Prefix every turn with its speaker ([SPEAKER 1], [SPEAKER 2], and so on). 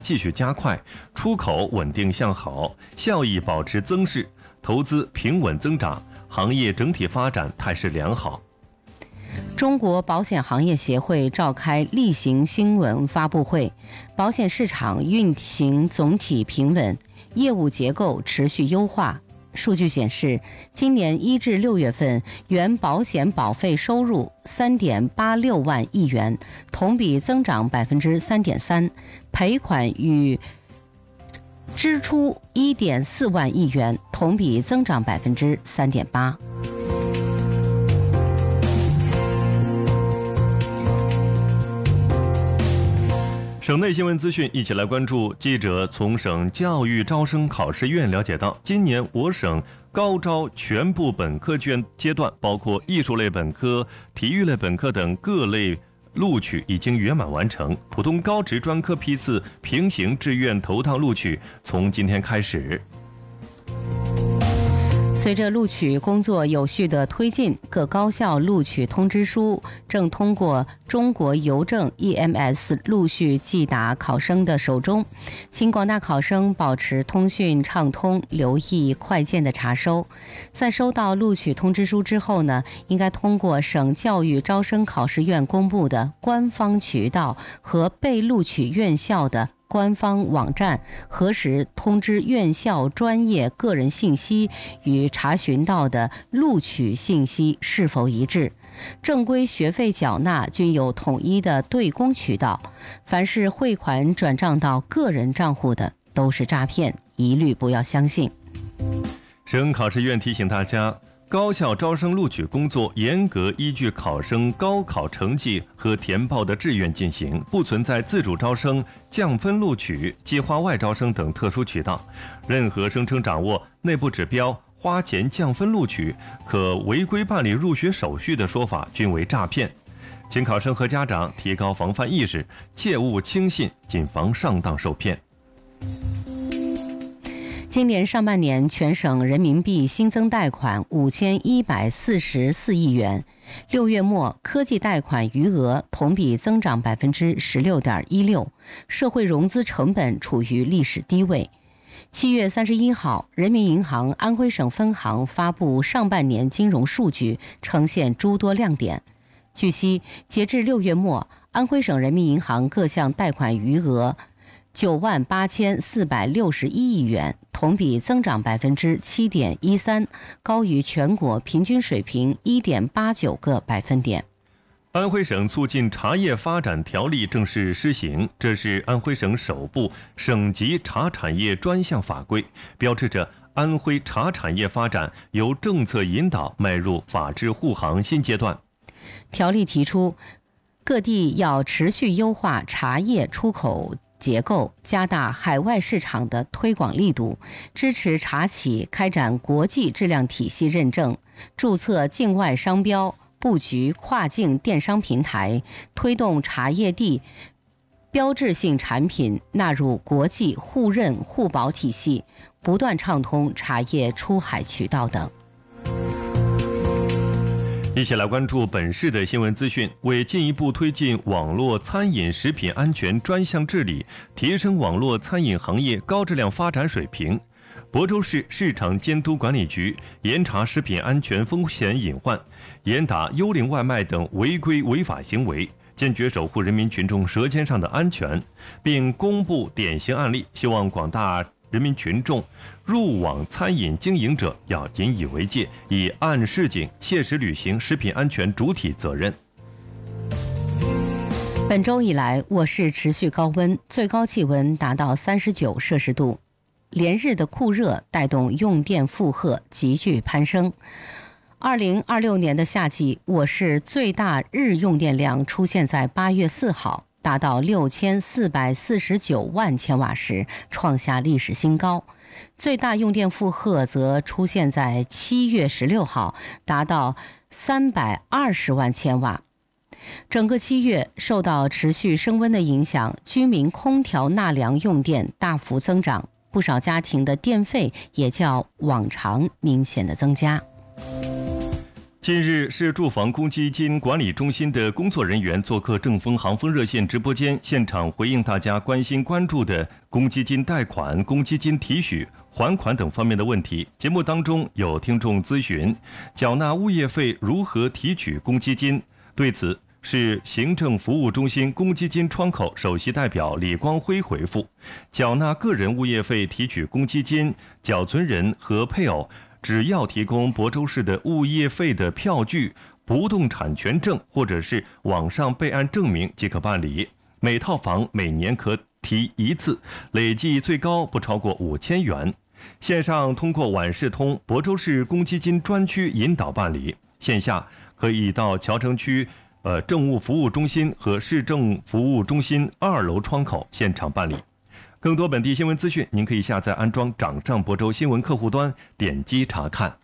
[SPEAKER 1] 继续加快，出口稳定向好，效益保持增势，投资平稳增长，行业整体发展态势良好。
[SPEAKER 2] 中国保险行业协会召开例行新闻发布会，保险市场运行总体平稳，业务结构持续优化。数据显示，今年1至6月份，原保险保费收入3.86万亿元，同比增长3.3%，赔款与支出1.4万亿元，同比增长3.8%。
[SPEAKER 1] 省内新闻资讯，一起来关注。记者从省教育招生考试院了解到，今年我省高招全部本科阶段，包括艺术类本科、体育类本科等各类录取已经圆满完成。普通高职专科批次平行志愿投档录取从今天开始。
[SPEAKER 2] 随着录取工作有序的推进，各高校录取通知书正通过中国邮政 EMS 陆续寄达考生的手中，请广大考生保持通讯畅通，留意快件的查收。在收到录取通知书之后呢，应该通过省教育招生考试院公布的官方渠道和被录取院校的官方网站核实通知院校专业个人信息与查询到的录取信息是否一致，正规学费缴纳均有统一的对公渠道，凡是汇款转账到个人账户的都是诈骗，一律不要相信。
[SPEAKER 1] 省考试院提醒大家，高校招生录取工作严格依据考生高考成绩和填报的志愿进行，不存在自主招生、降分录取、计划外招生等特殊渠道。任何声称掌握内部指标、花钱降分录取、可违规办理入学手续的说法均为诈骗。请考生和家长提高防范意识，切勿轻信，谨防上当受骗。
[SPEAKER 2] 今年上半年，全省人民币新增贷款5144亿元。6月末，科技贷款余额同比增长16.16%，社会融资成本处于历史低位。7月31号，人民银行安徽省分行发布上半年金融数据，呈现诸多亮点。据悉，截至6月末，安徽省人民银行各项贷款余额98461亿元，同比增长7.13%，高于全国平均水平1.89个百分点。
[SPEAKER 1] 安徽省促进茶叶发展条例正式施行，这是安徽省首部省级茶产业专项法规，标志着安徽茶产业发展由政策引导迈入法治护航新阶段。
[SPEAKER 2] 条例提出，各地要持续优化茶叶出口结构，加大海外市场的推广力度，支持茶企开展国际质量体系认证，注册境外商标，布局跨境电商平台，推动茶叶地标志性产品纳入国际互认互保体系，不断畅通茶叶出海渠道等。
[SPEAKER 1] 一起来关注本市的新闻资讯。为进一步推进网络餐饮食品安全专项治理，提升网络餐饮行业高质量发展水平，亳州市市场监督管理局严查食品安全风险隐患，严打幽灵外卖等违规违法行为，坚决守护人民群众舌尖上的安全，并公布典型案例，希望广大人民群众入网餐饮经营者要引以为戒，以案示警，切实履行食品安全主体责任。
[SPEAKER 2] 本周以来，我市持续高温，最高气温达到39摄氏度，连日的酷热带动用电负荷急剧攀升。2026年的夏季，我市最大日用电量出现在8月4号。达到6449万千瓦时，创下历史新高。最大用电负荷则出现在7月16号，达到320万千瓦。整个7月受到持续升温的影响，居民空调纳凉用电大幅增长，不少家庭的电费也较往常明显的增加。
[SPEAKER 1] 近日，市住房公积金管理中心的工作人员做客正风航风热线直播间，现场回应大家关心关注的公积金贷款、公积金提取、还款等方面的问题。节目当中有听众咨询，缴纳物业费如何提取公积金？对此，市行政服务中心公积金窗口首席代表李光辉回复：缴纳个人物业费提取公积金，缴存人和配偶只要提供亳州市的物业费的票据、不动产权证或者是网上备案证明即可办理。每套房每年可提一次，累计最高不超过5000元。线上通过晚市通亳州市公积金专区引导办理，线下可以到侨城区政务服务中心和市政服务中心2楼窗口现场办理。更多本地新闻资讯，您可以下载安装掌上亳州新闻客户端，点击查看。